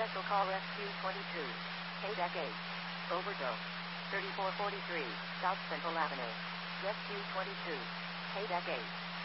Special call Rescue 22. K-Deck 8. Overdose. 3443 South Central Avenue. Rescue 22. K-Deck 8.